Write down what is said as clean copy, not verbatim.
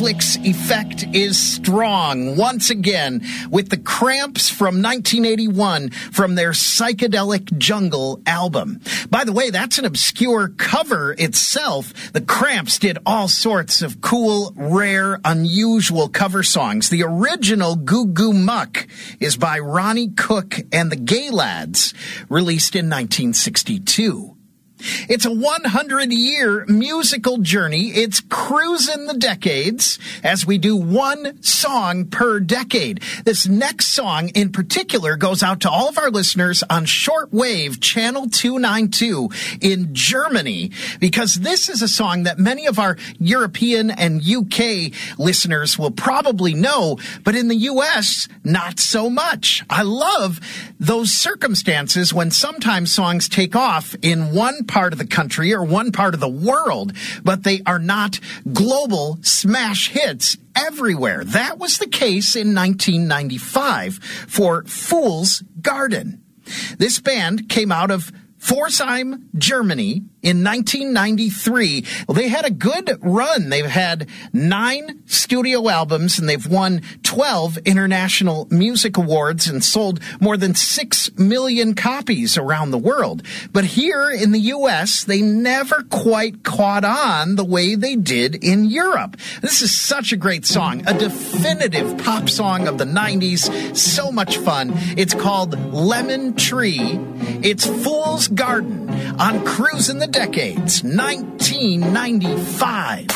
Netflix effect is strong once again with the Cramps from 1981 from their Psychedelic Jungle album. By the way, that's an obscure cover itself. The Cramps did all sorts of cool, rare, unusual cover songs. The original Goo Goo Muck is by Ronnie Cook and the Gay Lads, released in 1962. It's a 100-year musical journey. It's cruising the decades as we do one song per decade. This next song in particular goes out to all of our listeners on shortwave channel 292 in Germany, because this is a song that many of our European and UK listeners will probably know, but in the US, not so much. I love those circumstances when sometimes songs take off in one part of the country or one part of the world, but they are not global smash hits everywhere. That was the case in 1995 for Fool's Garden. This band came out of Pforzheim, Germany in 1993. Well, they had a good run. They've had 9 studio albums and they've won 12 international music awards and sold more than 6 million copies around the world. But here in the U.S., they never quite caught on the way they did in Europe. This is such a great song, a definitive pop song of the 90s. So much fun. It's called Lemon Tree. It's Fool's Garden on Cruising the Decades, 1995.